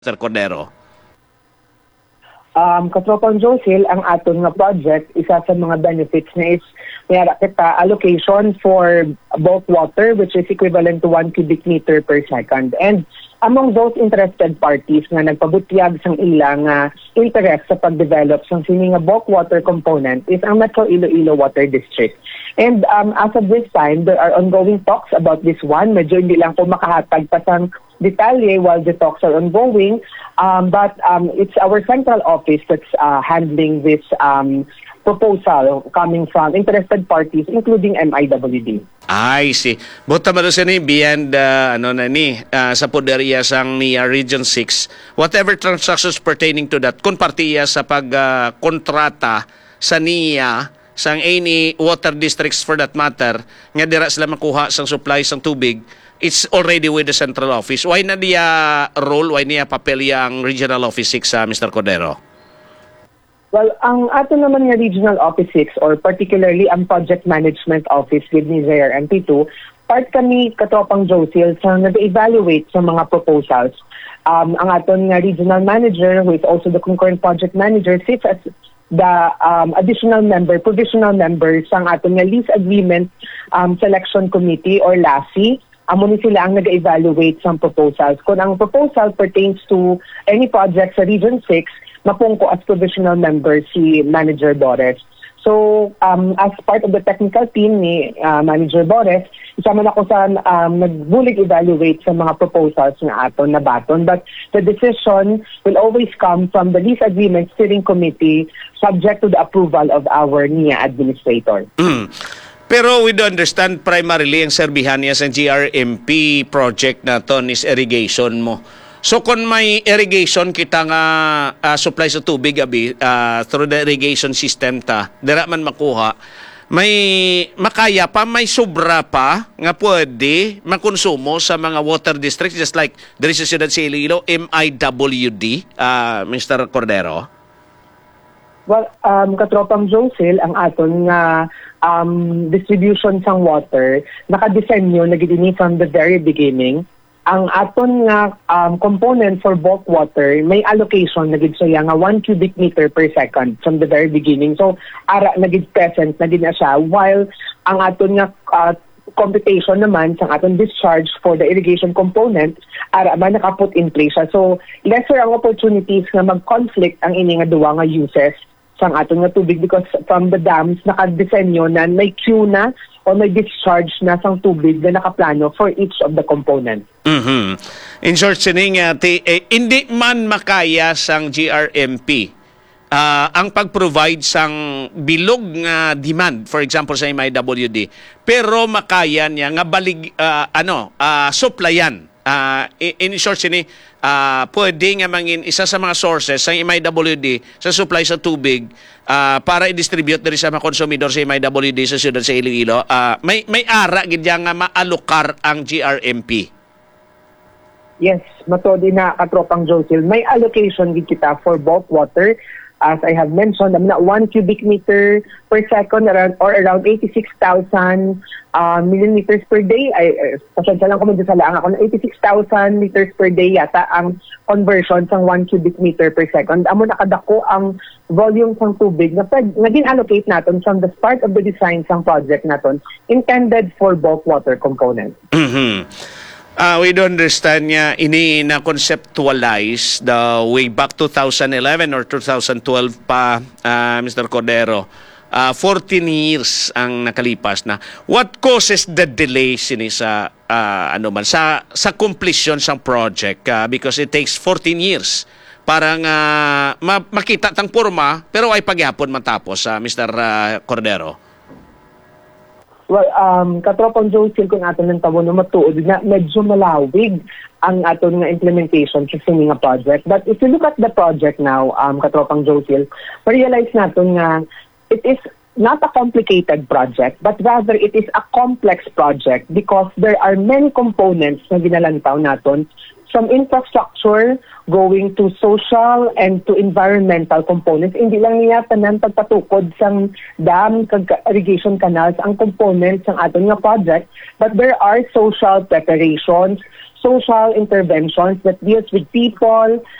Sir Cordero. Katropang Josil, ang aton nga project, isa sa mga benefits na is mayara kita allocation for bulk water which is equivalent to 1 cubic meter per second. And among those interested parties nga nagpabutyag sang ilang interest sa pagdevelop sang sini nga bulk water component is ang Metro Iloilo Water District. And as of this time, there are ongoing talks about this one. Medyo hindi lang po makahatag pa sang detalye while the talks are ongoing. But it's our central office that's handling this proposal coming from interested parties, including MIWD. I see. Buta man sa ni beyond sa poderya sang niya Region 6, whatever transactions pertaining to that, kung partiya sa pagkontrata sa niya sang any water districts for that matter, nga dira sila makuha sang supply sang tubig, it's already with the central office. Why na niya role, why niya papel ang Regional Office 6, Mr. Cordero? Well, ang ato naman nga Regional Office 6 or particularly ang Project Management Office with ni JRMP2, part kami katropang Josil sa nag-evaluate sa mga proposals. Ang aton nga Regional Manager, who is also the concurrent project manager, sits as the additional member, provisional member sa aton nga Lease Agreement Selection Committee or LASI. Amo ni sila ang nag-evaluate sa proposals. Kung ang proposal pertains to any project sa Region 6, mapungko as provisional member si Manager Boris. So, as part of the technical team ni Manager Boris, isama na ko sa nagbulig evaluate sa mga proposals na aton na baton. But the decision will always come from the Lease Agreement Steering Committee subject to the approval of our NIA administrator. Pero we do understand primarily ang serbihan niya sa GRMP project na to is irrigation mo. So kung may irrigation kita nga supply sa tubig through the irrigation system dira man makuha, may makaya pa, may sobra pa nga pwede makonsumo sa mga water districts just like there is sa Ciudad Iloilo, MIWD, Mr. Cordero? Well, katropang Josil, ang aton nga distribution sang water, nakadesenyo na gidini from the very beginning. Ang aton nga component for bulk water, may allocation na gid siya nga 1 cubic meter per second from the very beginning. So, ara na gid present na gid na siya, while ang aton nga computation naman sa aton discharge for the irrigation component, ara man nakaput in place siya. So, lesser ang opportunities nga mag-conflict ang ini nga duwa nga uses sang aton nga tubig because from the dams nakadesenyo na may queue na o may discharge na sang tubig na nakaplano for each of the components. In short, sining hindi man makaya sang GRMP ang pag-provide sang bilog nga demand, for example sa MIWD, pero makaya niya nga supplyan. In short, pwede nga mangin isa sa mga sources sa MIWD sa supply sa tubig para i-distribute diri sa mga konsumidor sa MIWD sa siyudad sa Iloilo. May ara gid nga maalokar ang GRMP. Yes, matodi na katropang Josil. May allocation gid kita for bulk water. As I have mentioned, 1 cubic meter per second around 86,000 millimeters per day. Pasensya lang kung sa lang ako, 86,000 liters per day yata ang conversion sa 1 cubic meter per second. Amo nakadako ang volume ng tubig na naging allocate natin from the start of the design ng project natin intended for bulk water component. We do understand niya ini na conceptualize the way back 2011 or 2012 pa, Mr. Cordero. 14 years ang nakalipas na. What causes the delay sini sa sa completion ng project? Because it takes 14 years para nga makita tang porma pero ay paghapon matapos, Mr. Cordero. Well, katropang Josil, kung aton ng tawon na matuod na medyo malawig ang aton nga implementation sa sini nga project. But if you look at the project now, katropang Josil, realize natin nga it is not a complicated project, but rather it is a complex project because there are many components na ginalantaw naton, from infrastructure going to social and to environmental components. Hindi lang niya tanan pagpatukod sang dam, irrigation canals ang components ng aton nga project, but there are social preparations, social interventions that deals with people,